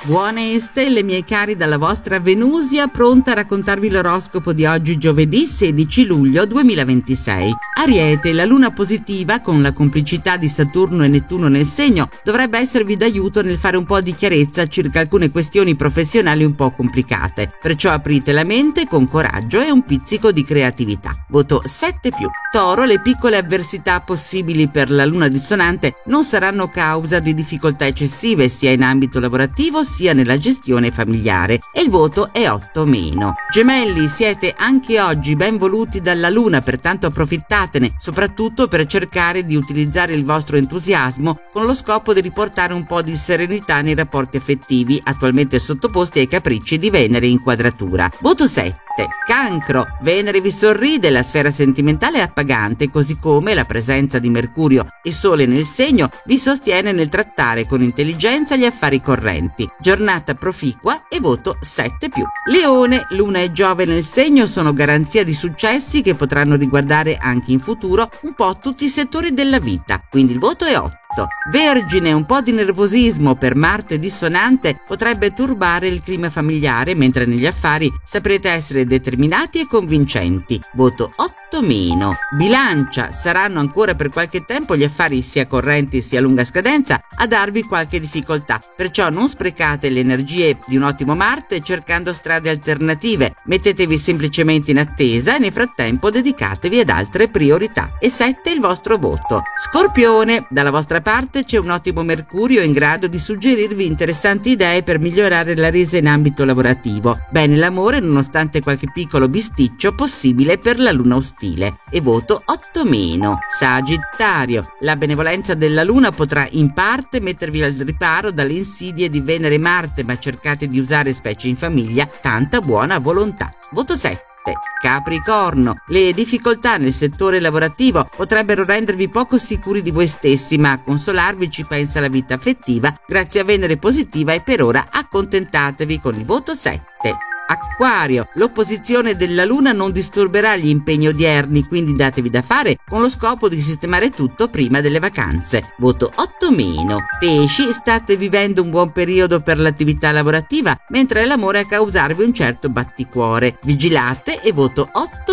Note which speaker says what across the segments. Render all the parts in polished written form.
Speaker 1: Buone stelle, miei cari, dalla vostra Venusia, pronta a raccontarvi l'oroscopo di oggi, giovedì 16 luglio 2026. Ariete, la luna positiva, con la complicità di Saturno e Nettuno nel segno, dovrebbe esservi d'aiuto nel fare un po' di chiarezza circa alcune questioni professionali un po' complicate. Perciò aprite la mente con coraggio e un pizzico di creatività. Voto 7+. Toro, le piccole avversità possibili per la luna dissonante non saranno causa di difficoltà eccessive sia in ambito lavorativo sia nella gestione familiare, e il voto è 8-. Gemelli, siete anche oggi ben voluti dalla luna, pertanto approfittatene, soprattutto per cercare di utilizzare il vostro entusiasmo con lo scopo di riportare un po' di serenità nei rapporti affettivi attualmente sottoposti ai capricci di Venere in quadratura. Voto 7. Cancro, Venere vi sorride, la sfera sentimentale è appagante, così come la presenza di Mercurio e Sole nel segno vi sostiene nel trattare con intelligenza gli affari correnti. Giornata proficua e voto 7+. Leone, Luna e Giove nel segno sono garanzia di successi che potranno riguardare anche in futuro un po' tutti i settori della vita, quindi il voto è 8. Vergine, un po' di nervosismo per Marte dissonante potrebbe turbare il clima familiare, mentre negli affari saprete essere determinati e convincenti. Voto 8-. Bilancia, saranno ancora per qualche tempo gli affari sia correnti sia a lunga scadenza a darvi qualche difficoltà, perciò non sprecate le energie di un ottimo Marte cercando strade alternative, mettetevi semplicemente in attesa e nel frattempo dedicatevi ad altre priorità. E 7 il vostro voto. Scorpione, dalla vostra parte c'è un ottimo Mercurio in grado di suggerirvi interessanti idee per migliorare la resa in ambito lavorativo. Bene l'amore, nonostante qualche piccolo bisticcio possibile per la luna ostile, e voto 8-. Sagittario, la benevolenza della luna potrà in parte mettervi al riparo dalle insidie di Venere e Marte, ma cercate di usare, specie in famiglia, tanta buona volontà. Voto 7. Capricorno, le difficoltà nel settore lavorativo potrebbero rendervi poco sicuri di voi stessi, ma a consolarvi ci pensa la vita affettiva grazie a Venere positiva, e per ora accontentatevi con il voto 7. Acquario, l'opposizione della luna non disturberà gli impegni odierni, quindi datevi da fare con lo scopo di sistemare tutto prima delle vacanze. Voto 8-. Pesci, state vivendo un buon periodo per l'attività lavorativa, mentre è l'amore a causarvi un certo batticuore. Vigilate, e voto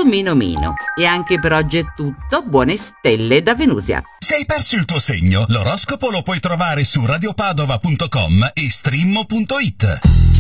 Speaker 1: 8-. E anche per oggi è tutto. Buone stelle da Venusia.
Speaker 2: Se hai perso il tuo segno, l'oroscopo lo puoi trovare su radiopadova.com e stream.it.